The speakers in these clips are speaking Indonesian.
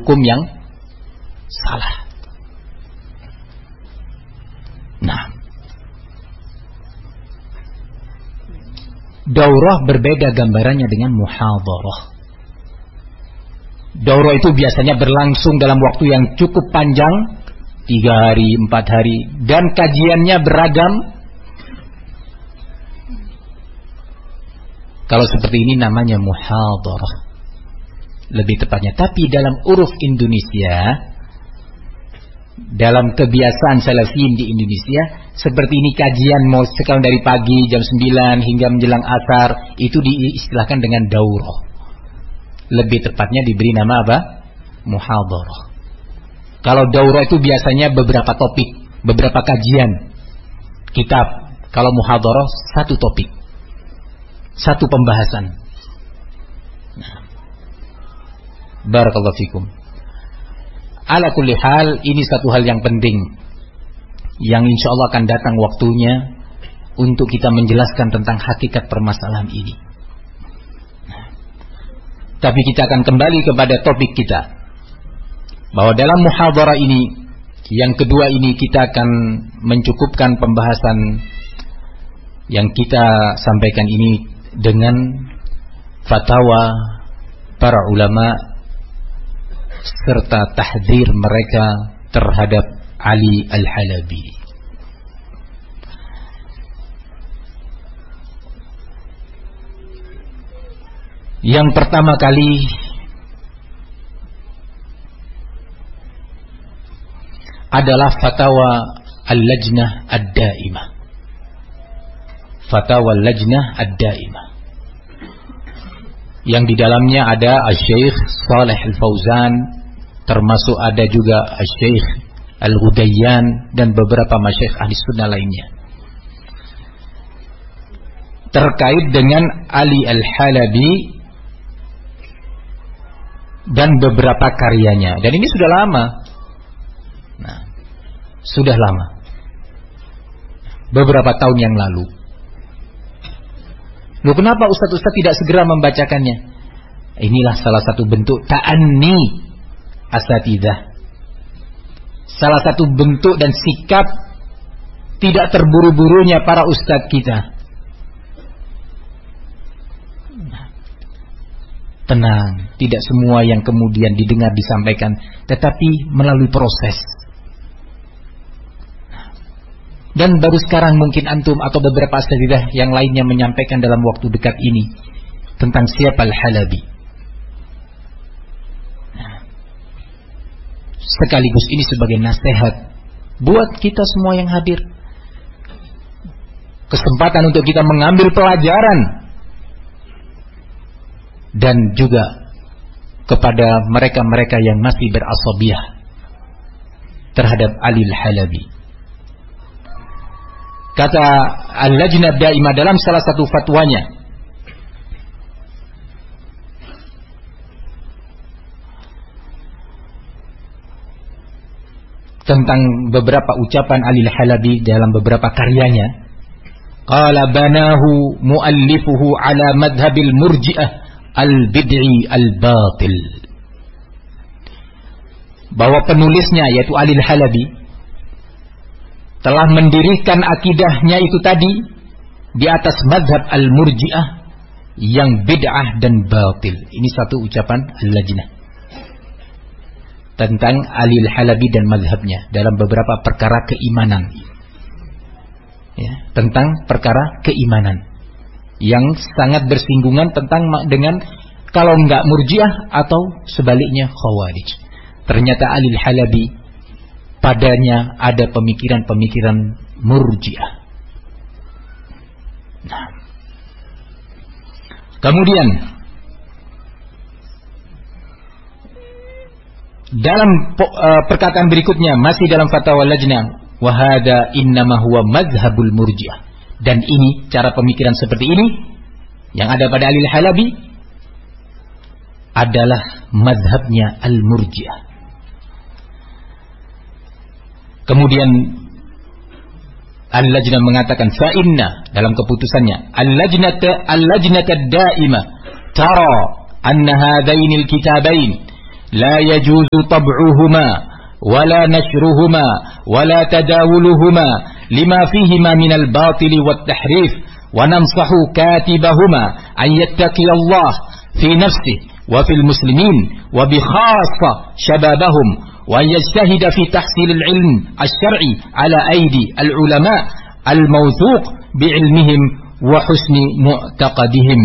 hukum yang salah. Nah, daurah berbeda gambarannya dengan muhadharah. Daurah itu biasanya berlangsung dalam waktu yang cukup panjang, 3 hari, 4 hari, dan kajiannya beragam. Kalau seperti ini namanya muhadharah, lebih tepatnya. Tapi dalam uruf Indonesia, dalam kebiasaan salafiyin di Indonesia, seperti ini kajian mau sekarang dari pagi jam 9 hingga menjelang asar, itu diistilahkan dengan daurah. Lebih tepatnya diberi nama apa? Muhadharah. Kalau daurah itu biasanya beberapa topik, beberapa kajian kitab. Kalau muhadharah satu topik, satu pembahasan. Nah, barakallahu fikum. Ala kulli hal, ini satu hal yang penting yang insya Allah akan datang waktunya untuk kita menjelaskan tentang hakikat permasalahan ini. Tapi kita akan kembali kepada topik kita, bahwa dalam muhadharah ini, yang kedua ini, kita akan mencukupkan pembahasan yang kita sampaikan ini dengan fatwa para ulama serta tahdzir mereka terhadap Ali Al-Halabi. Yang pertama kali adalah fatwa Al-Lajnah Ad-Daimah. Fatwa Al-Lajnah Ad-Daimah, yang di dalamnya ada Asy-Syaikh Shalih Al-Fauzan, termasuk ada juga Asy-Syaikh Al-Ghudayyan dan beberapa masyayikh ahli sunnah lainnya, terkait dengan Ali Al-Halabi dan beberapa karyanya. Dan ini sudah lama. Nah, sudah lama, beberapa tahun yang lalu. Loh, kenapa ustaz-ustaz tidak segera membacakannya? Inilah salah satu bentuk ta'anni asatidzah, salah satu bentuk dan sikap tidak terburu-burunya para ustaz kita. Tenang, tidak semua yang kemudian didengar disampaikan, tetapi melalui proses. Dan baru sekarang mungkin antum atau beberapa asatidzah yang lainnya menyampaikan dalam waktu dekat ini tentang siapa Al-Halabi. Sekaligus ini sebagai nasihat buat kita semua yang hadir, kesempatan untuk kita mengambil pelajaran, dan juga kepada mereka-mereka yang masih berasabiyah terhadap Ali Al-Halabi. Kata Al-Lajnah Daimah dalam salah satu fatwanya, tentang beberapa ucapan Ali Al-Halabi dalam beberapa karyanya, qala banahu muallifuhu ala madhabil murji'ah al-bid'i al-batil. Bahwa penulisnya yaitu Ali Al-Halabi telah mendirikan akidahnya itu tadi di atas madhab al-murji'ah yang bid'ah dan batil. Ini satu ucapan Al-Lajnah tentang Ali Al-Halabi dan madhabnya dalam beberapa perkara keimanan, ya, tentang perkara keimanan yang sangat bersinggungan dengan kalau enggak murji'ah atau sebaliknya khawarij. Ternyata Ali Al-Halabi padanya ada pemikiran-pemikiran murji'ah. Nah, kemudian dalam perkataan berikutnya masih dalam fatwa Lajnah, wa hada innama huwa mazhabul murji'ah. Dan ini cara pemikiran seperti ini yang ada pada Ali Al-Halabi adalah mazhabnya al-murji'ah. Kemudian Al-Lajnah mengatakan fa inna, dalam keputusannya, Al-Lajnata Daimah tara anna hadainil kitabain لا يجوز طبعهما ولا نشرهما ولا تداولهما لما فيهما من الباطل والتحريف وننصح كاتبهما أن يتقي الله في نفسه وفي المسلمين وبخاصة شبابهم وأن يجتهد في تحصيل العلم الشرعي على أيدي العلماء الموثوق بعلمهم وحسن معتقدهم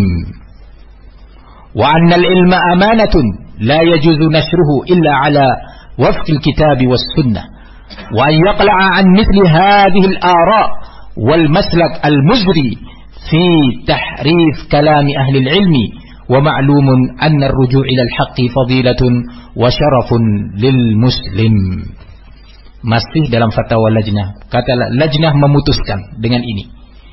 وأن العلم أمانة لا يجوز نشره إلا على وفق الكتاب والسنة وأن يقلع عن مثل هذه الآراء والمسلك المجري في تحريف كلام أهل العلم ومعلوم أن الرجوع إلى الحق فضيلة وشرف للمسلم. Masih dalam fatwa lajnah, kata lajnah memutuskan dengan ini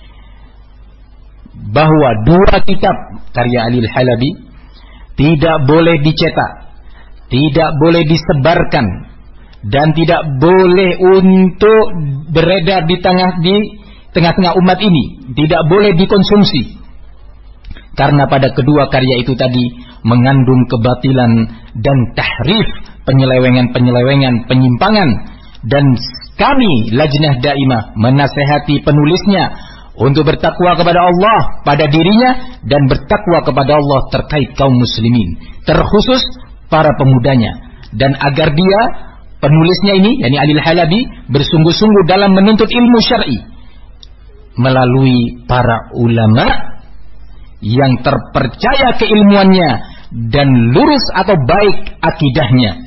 bahwa dua kitab karya Ali Al-Halabi tidak boleh dicetak, tidak boleh disebarkan, dan tidak boleh untuk beredar di tengah-tengah umat ini, tidak boleh dikonsumsi. Karena pada kedua karya itu tadi mengandung kebatilan dan tahrif, penyelewengan, penyimpangan. Dan kami Lajnah Daimah menasihati penulisnya untuk bertakwa kepada Allah pada dirinya dan bertakwa kepada Allah terkait kaum muslimin, terkhusus para pemudanya, dan agar dia, penulisnya ini, yakni Ali Al-Halabi, bersungguh-sungguh dalam menuntut ilmu syar'i melalui para ulama yang terpercaya keilmuannya dan lurus atau baik akidahnya.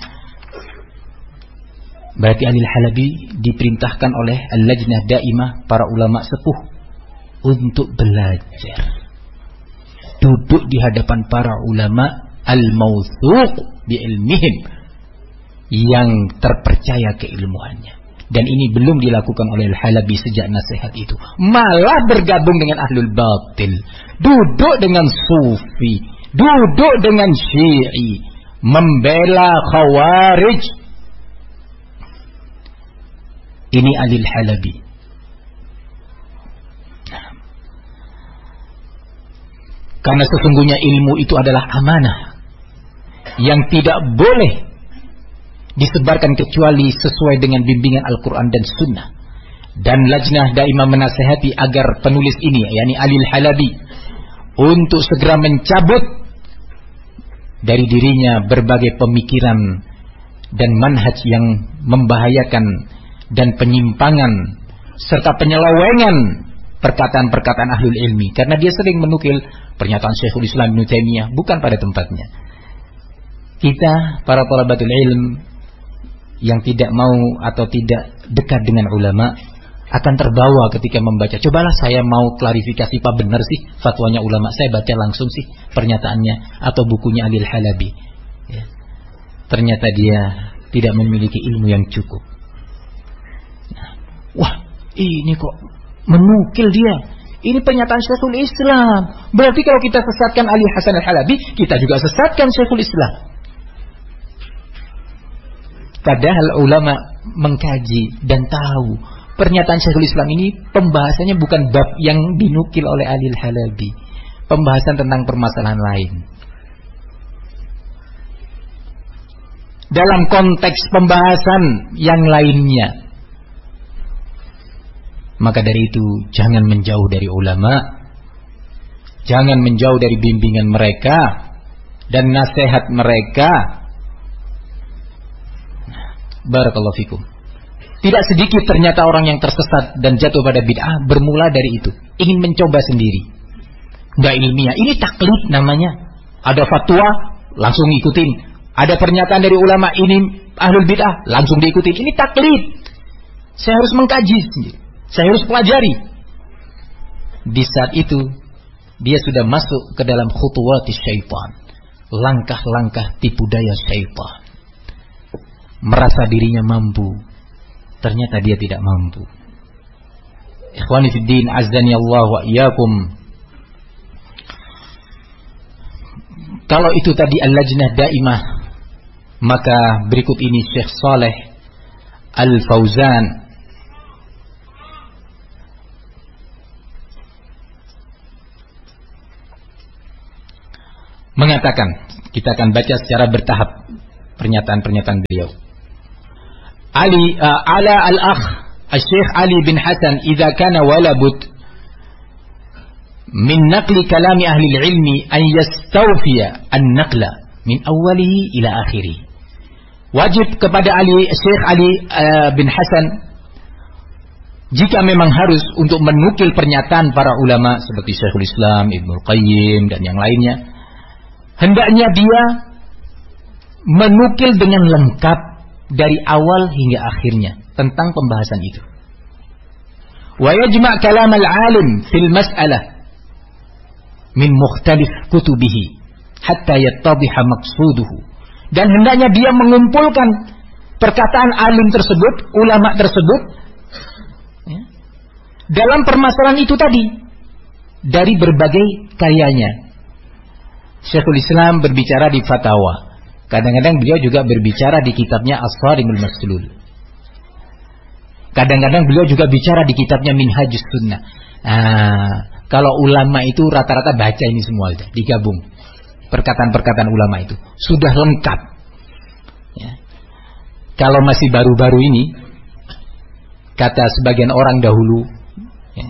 Berarti Ali Al-Halabi diperintahkan oleh Al-Lajnah Daimah, para ulama sepuh, untuk belajar, duduk di hadapan para ulama al-mawthuq bi ilmihim, yang terpercaya keilmuannya. Dan ini belum dilakukan oleh Al-Halabi sejak nasihat itu. Malah bergabung dengan ahlul batil, duduk dengan sufi, duduk dengan syi'i, membela khawarij. Ini Ali Al-Halabi. Karena sesungguhnya ilmu itu adalah amanah yang tidak boleh disebarkan kecuali sesuai dengan bimbingan Al-Quran dan Sunnah. Dan Lajnah Daimah menasihati agar penulis ini, yakni Ali Al-Halabi, untuk segera mencabut dari dirinya berbagai pemikiran dan manhaj yang membahayakan dan penyimpangan serta penyelewengan perkataan-perkataan ahlul ilmi. Karena dia sering menukil pernyataan Syekhul Islam Ibnu Taimiyah bukan pada tempatnya. Kita para thalabatul ilm yang tidak mau atau tidak dekat dengan ulama akan terbawa ketika membaca. Cobalah saya mau klarifikasi, apa benar sih fatwanya ulama, saya baca langsung sih pernyataannya atau bukunya Ali Al-Halabi, ya. Ternyata dia tidak memiliki ilmu yang cukup. Wah, ini kok menukil dia, ini pernyataan Syekhul Islam, berarti kalau kita sesatkan Ali Hasan Al-Halabi, kita juga sesatkan Syekhul Islam. Padahal ulama mengkaji dan tahu pernyataan Syekhul Islam ini pembahasannya bukan bab yang dinukil oleh Ali Al-Halabi, pembahasan tentang permasalahan lain. Dalam konteks pembahasan yang lainnya. Maka dari itu jangan menjauh dari ulama, jangan menjauh dari bimbingan mereka dan nasihat mereka. Barakallahu fikum. Tidak sedikit ternyata orang yang tersesat dan jatuh pada bid'ah bermula dari itu, ingin mencoba sendiri, nggak ilmiah. Ini taklid namanya. Ada fatwa langsung ikutin, ada pernyataan dari ulama ini ahlul bid'ah langsung diikutin. Ini taklid. Saya harus mengkaji sendiri, saya harus pelajari. Di saat itu dia sudah masuk ke dalam khutuwati syaitan, langkah-langkah tipu daya syaitan. Merasa dirinya mampu, ternyata dia tidak mampu. Ikhwani fid din, azdani Allah wa iyyakum. Kalau itu tadi Al-Lajnah Daimah, maka berikut ini Syekh Saleh Al-Fauzan mengatakan, kita akan baca secara bertahap. pernyataan-pernyataan beliau. Ala al-akh Syekh Ali bin Hasan idza kana walabut min naqli kalami ahli ilmi an yastawfiya an-naqla min awwalihi ila akhirih. Wajib kepada Syekh Ali bin Hasan, jika memang harus untuk menukil pernyataan para ulama seperti Syekhul Islam, Ibnul Qayyim dan yang lainnya, hendaknya dia menukil dengan lengkap dari awal hingga akhirnya tentang pembahasan itu. Wa yajma' kalam al-alim fil mas'alah min mukhtalif kutubihi hatta yattadhiha maqsuduhu. Dan hendaknya dia mengumpulkan perkataan alim tersebut, ulama tersebut, ya, dalam permasalahan itu tadi dari berbagai karyanya. Syekhul Islam berbicara di fatwa. Kadang-kadang beliau juga berbicara di kitabnya As-Sarimul Maslul. Kadang-kadang beliau juga bicara di kitabnya Minhajus Sunnah. Kalau ulama itu rata-rata baca ini semua, digabung. Perkataan-perkataan ulama itu sudah lengkap. Ya. Kalau masih baru-baru ini, kata sebagian orang dahulu, ya,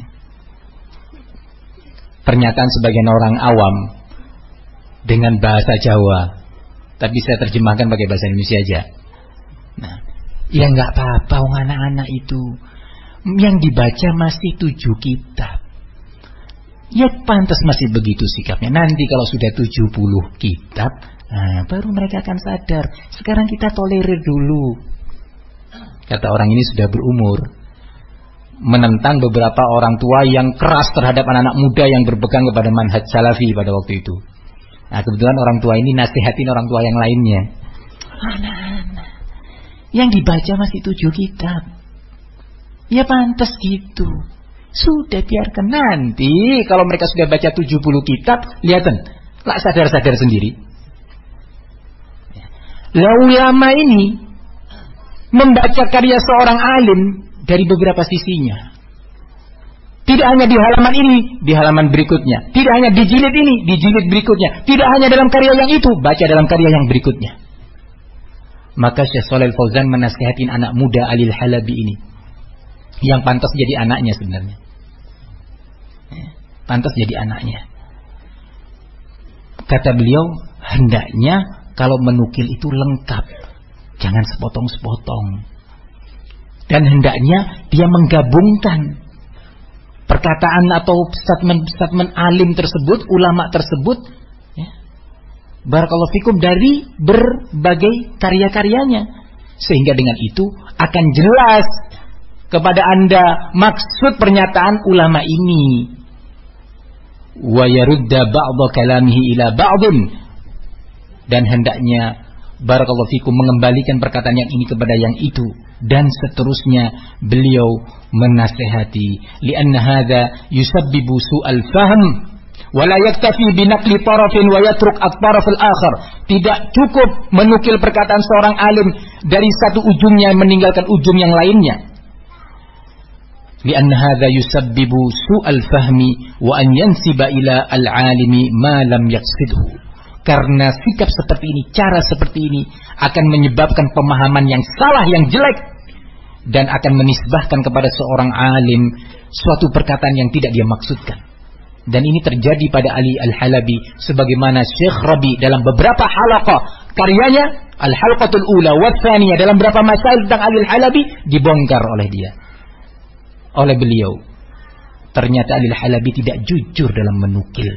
pernyataan sebagian orang awam dengan bahasa Jawa, tapi saya terjemahkan pakai bahasa Indonesia aja. Nah, ya nggak apa-apa, anak-anak itu yang dibaca masih 7 kitab. Ya pantas masih begitu sikapnya. Nanti kalau sudah 70 kitab, baru mereka akan sadar. Sekarang kita tolerir dulu. Kata orang ini sudah berumur, menentang beberapa orang tua yang keras terhadap anak-anak muda yang berpegang kepada manhaj salafi pada waktu itu. Nah, kebetulan orang tua ini nasihatin orang tua yang lainnya. Anak-anak yang dibaca masih 7 kitab. Ya pantas gitu. Sudah biarkan, nanti kalau mereka sudah baca 70 kitab, lihatan, lah sadar-sadar sendiri. Lah ulama ini membaca karya seorang alim dari beberapa sisinya. Tidak hanya di halaman ini, di halaman berikutnya. Tidak hanya di jilid ini, di jilid berikutnya. Tidak hanya dalam karya yang itu, baca dalam karya yang berikutnya. Maka Syekh Shalih Al-Fauzan menasihatin anak muda Ali Al-Halabi ini, yang pantas jadi anaknya sebenarnya. Pantas jadi anaknya. Kata beliau, hendaknya kalau menukil itu lengkap, jangan sepotong-sepotong. Dan hendaknya dia menggabungkan perkataan atau statement alim tersebut, ulama tersebut, ya, barakallahu fikum, dari berbagai karya-karyanya, sehingga dengan itu akan jelas kepada Anda maksud pernyataan ulama ini. Wa yarudda ba'dha kalamihi ila ba'dhin, dan hendaknya barakallahu fikum mengembalikan perkataan yang ini kepada yang itu, dan seterusnya. Beliau menasihati, lianna hadza yusabbibu su'al fahm wa la yaktafi bi naqli tarafin wa yatruk at-taraf al-akhar. Tidak cukup menukil perkataan seorang alim dari satu ujungnya meninggalkan ujung yang lainnya. Lianna hadza yusabbibu su'al fahmi wa an yansiba ila al-alimi ma lam yaqsidhu. Karena sikap seperti ini, cara seperti ini akan menyebabkan pemahaman yang salah, yang jelek, dan akan menisbahkan kepada seorang alim suatu perkataan yang tidak dia maksudkan. Dan ini terjadi pada Ali Al-Halabi, sebagaimana Syekh Rabi dalam beberapa halaqah karyanya, Al-Halqatul Ula wa Tsaniyah, dalam beberapa masail tentang Ali Al-Halabi dibongkar oleh dia, oleh beliau. Ternyata Ali Al-Halabi tidak jujur dalam menukil.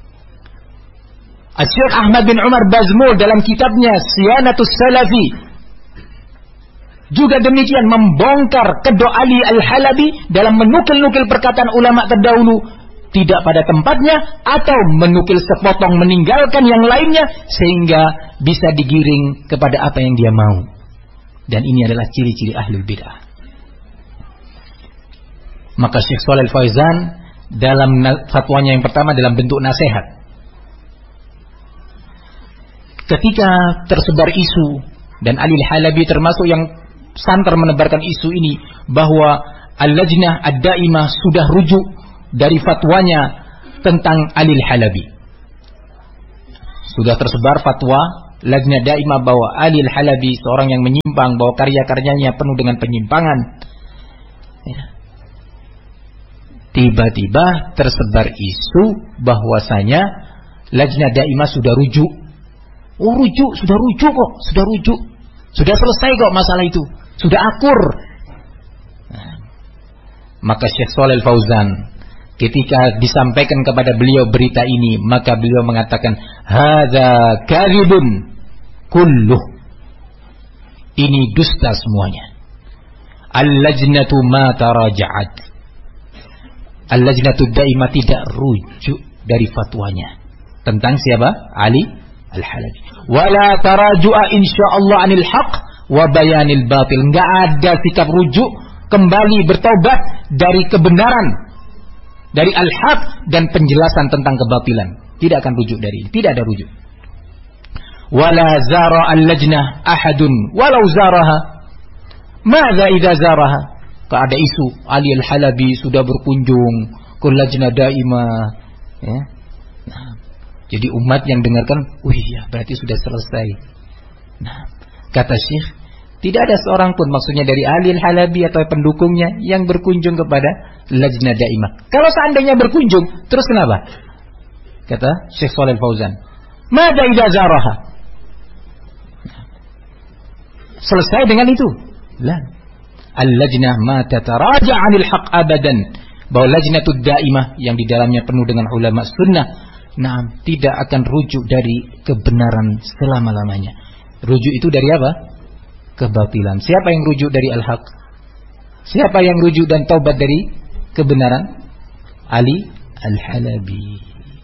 Syekh Ahmad bin Umar Bazmul dalam kitabnya Siyanatus Salafi juga demikian membongkar kedok Ali Al-Halabi dalam menukil-nukil perkataan ulama terdahulu tidak pada tempatnya, atau menukil sepotong meninggalkan yang lainnya sehingga bisa digiring kepada apa yang dia mau. Dan ini adalah ciri-ciri ahlul bid'ah. Maka Syekh Shalih Al-Fauzan dalam fatwanya yang pertama dalam bentuk nasihat, ketika tersebar isu, dan Ali Al-Halabi termasuk yang santer menebarkan isu ini, bahwa Al-Lajnah Ad-Daimah sudah rujuk dari fatwanya tentang Ali Al-Halabi. Sudah tersebar fatwa Lajnah Daimah bahwa Ali Al-Halabi seorang yang menyimpang, bahwa karya-karyanya penuh dengan penyimpangan. Ya. Tiba-tiba tersebar isu bahwasanya Lajnah Daimah sudah rujuk. Oh rujuk, sudah rujuk kok, sudah rujuk. Sudah selesai kok masalah itu. Sudah akur. Nah, maka Syekh Shalih Al-Fauzan ketika disampaikan kepada beliau berita ini, maka beliau mengatakan, hadza kadhibun kulluh. Ini dusta semuanya. Al-lajnatu ma taraja'at. Al-lajnatu daimah tidak rujuk dari fatwanya. Tentang siapa? Ali Al-Halabi. Wala taraju'a insyaallah anil haq wa bayanil batil. Enggak ada sikap rujuk kembali bertobat dari kebenaran, dari al-haq dan penjelasan tentang kebatilan. Tidak akan rujuk dari ini. Tidak ada rujuk. Wala zara al-lajnah ahadun walau zaraha. Madza idza zaraha? Kalau ada isu Ali Al-Halabi sudah berkunjung ke Lajnah Daimah, ya. Nah, jadi umat yang dengarkan, wih ya berarti sudah selesai. Nah, kata Syekh, tidak ada seorang pun, maksudnya dari Ali Al-Halabi atau pendukungnya, yang berkunjung kepada Lajnah Daimah. Kalau seandainya berkunjung, terus kenapa? Kata Syekh Shalih Al-Fauzan, madza idza zaraha? Selesai dengan itu. La. Al-lajnah ma tataraja 'anil haq abadan. Bahwa Lajnatud Daimah yang di dalamnya penuh dengan ulama sunnah, nah, tidak akan rujuk dari kebenaran selama-lamanya. Rujuk itu dari apa? Kebatilan. Siapa yang rujuk dari al-haq? Siapa yang rujuk dan taubat dari kebenaran? Ali Al-Halabi.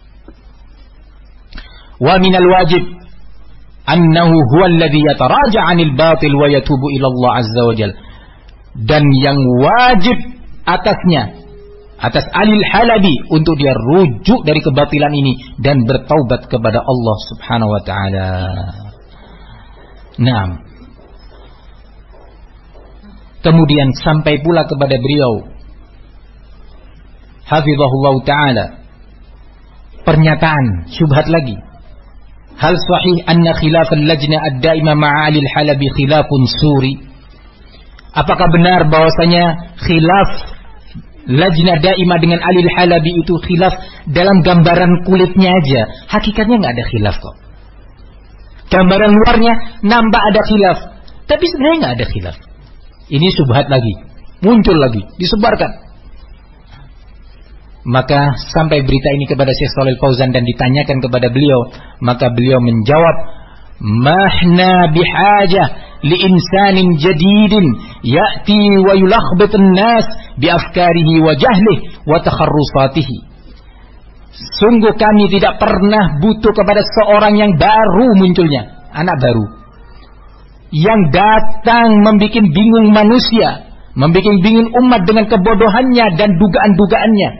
Wa minal wajib annahu huwa alladhi yataraja 'anil batil wa yatubu ila Allah azza wa jalla. Dan yang wajib atasnya, atas Ali Al-Halabi, untuk dia rujuk dari kebatilan ini dan bertaubat kepada Allah Subhanahu wa taala. Naam. Kemudian sampai pula kepada beliau hafizahullah taala pernyataan syubhat lagi. Hal sahih anna khilaf al-lajnah ad-daimah ma'a Ali Al-Halabi khilafun suri? Apakah benar bahwasanya khilaf Lajnah Daimah dengan Ali Al-Halabi itu khilaf dalam gambaran kulitnya aja? Hakikatnya nggak ada khilaf kok. Gambaran luarnya nampak ada khilaf, tapi sebenarnya nggak ada khilaf. Ini syubhat lagi, muncul lagi, disebarkan. Maka sampai berita ini kepada Syekh Shalih Al-Fauzan dan ditanyakan kepada beliau, maka beliau menjawab, mahna bihajah liinsanin jadidin ya'ti wa yulakhbitun nas biafkarihi wa jahlihi wa takharrusatihi. Sungguh kami tidak pernah butuh kepada seorang yang baru munculnya, anak baru, yang datang membuat bingung manusia, membuat bingung umat dengan kebodohannya dan dugaan-dugaannya.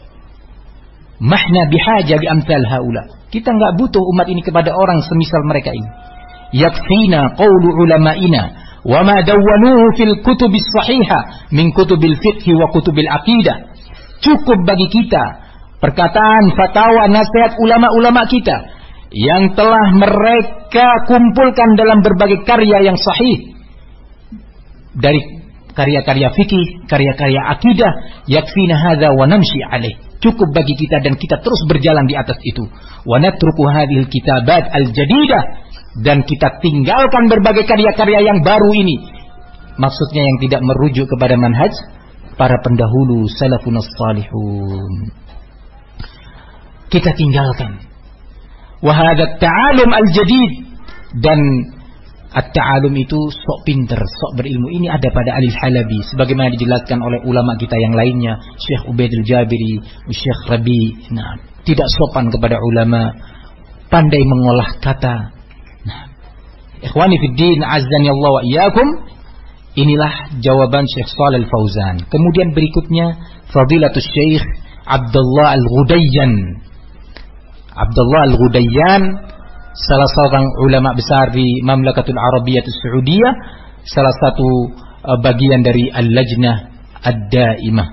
Mahna bihaja bi amsal haula. Kita enggak butuh umat ini kepada orang semisal mereka ini. Yakfina qawlu ulama'ina wa ma dawwanuhu fil kutubis sahihah min kutubil fiqh wa kutubil aqidah. Cukup bagi kita perkataan, fatwa, nasihat ulama-ulama kita yang telah mereka kumpulkan dalam berbagai karya yang sahih, dari karya-karya fikih, karya-karya akidah. Yakfina hadza wa namshi alaih. Cukup bagi kita dan kita terus berjalan di atas itu. Wa natruku hadhil kitabat al-jadidah, dan kita tinggalkan berbagai karya-karya yang baru ini. Maksudnya yang tidak merujuk kepada manhaj para pendahulu salafun salihun. Kita tinggalkan. Wa hadha at-ta'alum al-jadid, dan at-ta'alum itu sok pinter, sok berilmu, ini ada pada Ali Al-Halabi sebagaimana dijelaskan oleh ulama kita yang lainnya, Syekh Ubaidul Jabiri, Syekh Rabi. Nah, tidak sopan kepada ulama, pandai mengolah kata. Nah, ikhwani fid din, azzani Allah wa iyyakum. Inilah jawaban Syekh Shalih Al-Fauzan. Kemudian berikutnya Fadilatul Syekh Abdullah Al-Ghudayyan. Abdullah Al-Ghudayyan, salah seorang ulama besar di Mamlakatul Arabiyyah Saudiyah, salah satu bagian dari Al-Lajnah Ad-Daimah.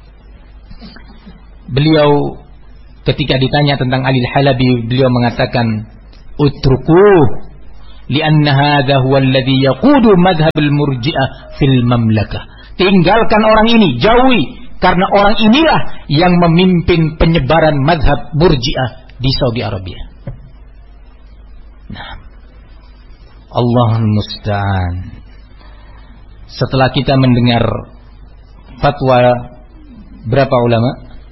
Beliau ketika ditanya tentang Ali Al-Halabi, beliau mengatakan, utrukuh lianna hadha huwa alladhi yaqudu madhhab al-murji'ah fil mamlakah. Tinggalkan orang ini, jauhi, karena orang inilah yang memimpin penyebaran madhab murji'ah di Saudi Arabia. Nah, Allahul musta'an. Setelah kita mendengar fatwa berapa ulama?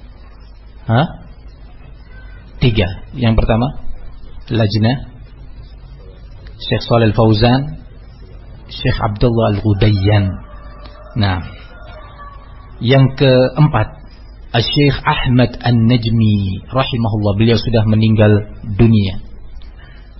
3. Yang pertama, Lajnah, Syekh Shalih Al-Fauzan, Syekh Abdullah Al-Ghudayyan. Nah, yang keempat, Syekh Ahmad An-Najmi rahimahullah, beliau sudah meninggal dunia.